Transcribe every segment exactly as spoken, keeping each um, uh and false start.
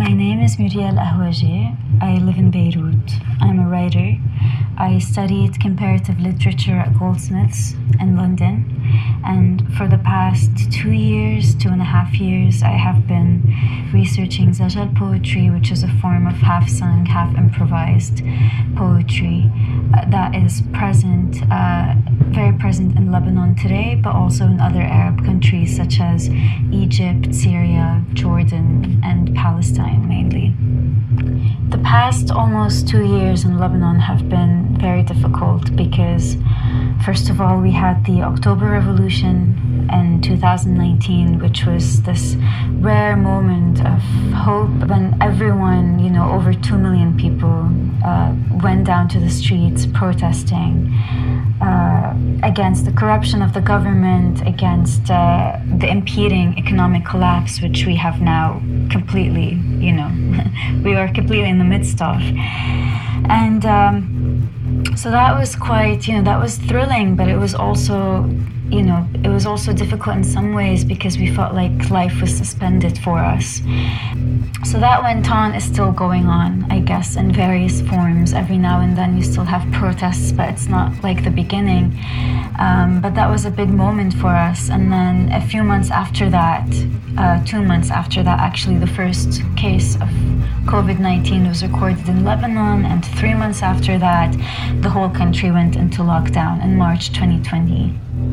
My name is Muriel Ahwaji. I live in Beirut. I'm a writer. I studied comparative literature at Goldsmiths in London. And for the past two years, two and a half years, I have been researching Zajal poetry, which is a form of half-sung, half-improvised poetry uh, that is present, uh, very present in Lebanon today, but also in other Arab countries such as Egypt, Syria, Jordan, and Palestine mainly. The past almost two years in Lebanon have been very difficult because, first of all, we had the October Revolution in two thousand nineteen, which was this rare moment of hope when everyone, you know, over two million people uh, went down to the streets protesting uh, against the corruption of the government, against uh, the impeding economic collapse, which we have now completely, you know, we are completely in the midst of. And um, so that was quite, you know, that was thrilling, but it was also, you know, it was also difficult in some ways because we felt like life was suspended for us. So that went on, is still going on, I guess, in various forms. Every now and then you still have protests, but it's not like the beginning. Um, but that was a big moment for us. And then a few months after that, uh, two months after that, actually, the first case of COVID nineteen was recorded in Lebanon. And three months after that, the whole country went into lockdown in March twenty twenty.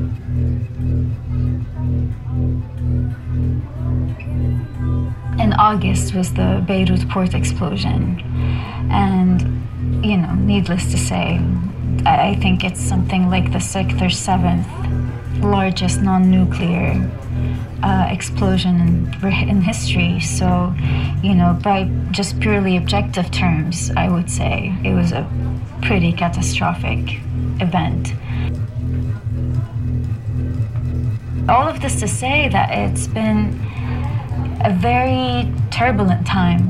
In August was the Beirut port explosion. And, you know, needless to say, I think it's something like the sixth or seventh largest non-nuclear uh, explosion in, in history. So, you know, by just purely objective terms, I would say it was a pretty catastrophic event. All of this to say that it's been a very turbulent time.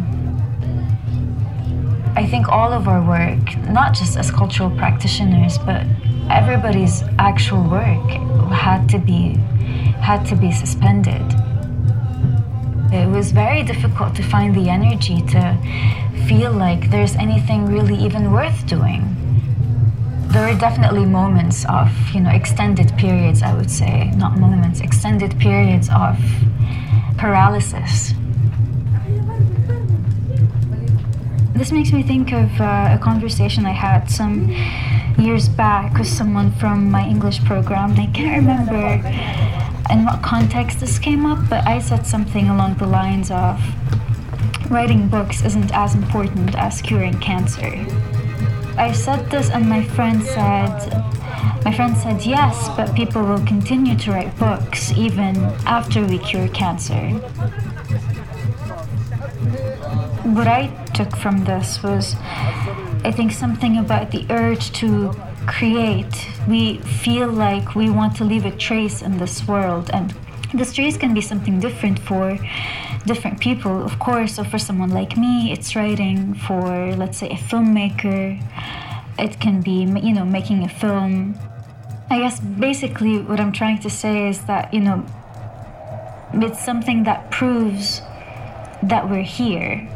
I think all of our work, not just as cultural practitioners, but everybody's actual work had to be had to be suspended. It was very difficult to find the energy to feel like there's anything really even worth doing. There were definitely moments of, you know, extended periods, I would say, not moments, extended periods of paralysis. This makes me think of uh, a conversation I had some years back with someone from my English program. I can't remember in what context this came up, but I said something along the lines of writing books isn't as important as curing cancer. I said this and my friend said, my friend said, yes, but people will continue to write books even after we cure cancer. What I took from this was, I think, something about the urge to create. We feel like we want to leave a trace in this world, and this trace can be something different for different people, of course. So for someone like me, it's writing. For, let's say, a filmmaker, it can be, you know, making a film. I guess basically what I'm trying to say is that, you know, it's something that proves that we're here.